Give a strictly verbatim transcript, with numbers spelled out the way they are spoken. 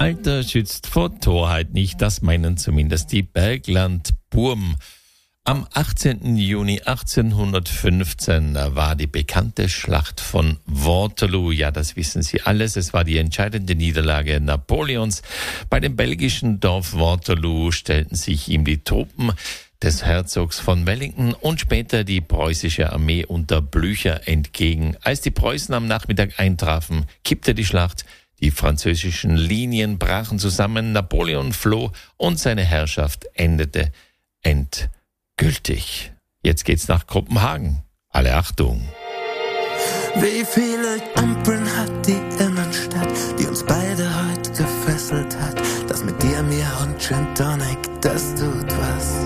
Alter schützt vor Torheit nicht, das meinen zumindest die Berglandburm. Am achtzehnten Juni achtzehnhundertfünfzehn war die bekannte Schlacht von Waterloo. Ja, das wissen Sie alles. Es war die entscheidende Niederlage Napoleons. Bei dem belgischen Dorf Waterloo stellten sich ihm die Truppen des Herzogs von Wellington und später die preußische Armee unter Blücher entgegen. Als die Preußen am Nachmittag eintrafen, kippte die Schlacht. Die französischen Linien brachen zusammen, Napoleon floh und seine Herrschaft endete endgültig. Jetzt geht's nach Kopenhagen. Alle Achtung! Wie viele Ampeln hat die